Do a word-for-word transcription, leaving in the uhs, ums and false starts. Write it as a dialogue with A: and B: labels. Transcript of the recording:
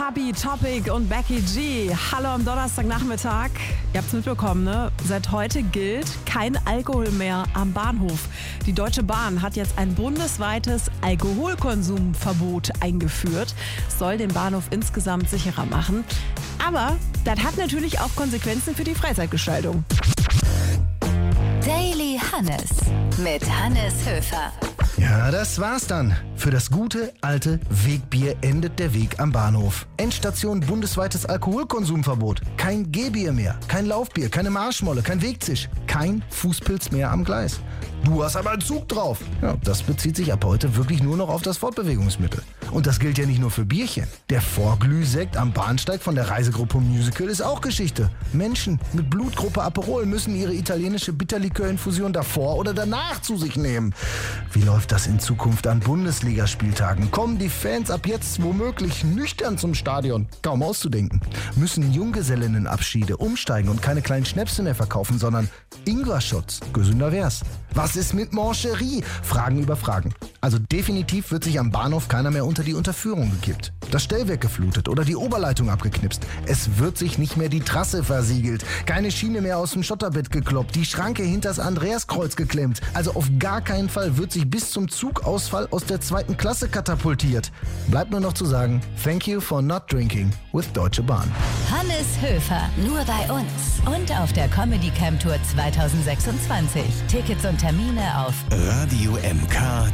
A: Chubby Topic und Becky G. Hallo am Donnerstagnachmittag. Ihr habt's mitbekommen, ne? Seit heute gilt kein Alkohol mehr am Bahnhof. Die Deutsche Bahn hat jetzt ein bundesweites Alkoholkonsumverbot eingeführt. Es soll den Bahnhof insgesamt sicherer machen. Aber das hat natürlich auch Konsequenzen für die Freizeitgestaltung.
B: Daily Hannes mit Hannes Höfer.
C: Ja, das war's dann. Für das gute, alte Wegbier endet der Weg am Bahnhof. Endstation bundesweites Alkoholkonsumverbot. Kein Gehbier mehr, kein Laufbier, keine Marschmolle, kein Wegzisch, kein Fußpilz mehr am Gleis. Du hast aber einen Zug drauf. Ja, das bezieht sich ab heute wirklich nur noch auf das Fortbewegungsmittel. Und das gilt ja nicht nur für Bierchen. Der Vorglühsekt am Bahnsteig von der Reisegruppe Musical ist auch Geschichte. Menschen mit Blutgruppe Aperol müssen ihre italienische Bitterlikörinfusion davor oder danach zu sich nehmen. Wie läuft das in Zukunft an Bundesligaspieltagen? Kommen die Fans ab jetzt womöglich nüchtern zum Stadion? Kaum auszudenken. Müssen Junggesellinnenabschiede umsteigen und keine kleinen Schnäpse mehr verkaufen, sondern Ingwer-Shots. Gesünder wär's. Was ist mit Mancherie? Fragen über Fragen. Also definitiv wird sich am Bahnhof keiner mehr unter die Unterführung gekippt, das Stellwerk geflutet oder die Oberleitung abgeknipst. Es wird sich nicht mehr die Trasse versiegelt, keine Schiene mehr aus dem Schotterbett gekloppt, die Schranke hinters Andreaskreuz geklemmt. Also auf gar keinen Fall wird sich bis zum Zugausfall aus der zweiten Klasse katapultiert. Bleibt nur noch zu sagen, thank you for not drinking with Deutsche Bahn.
B: Hannes Höfer, nur bei uns und auf der Comedy Camp Tour zwanzig sechsundzwanzig. Tickets und Termine auf
D: Radio M K.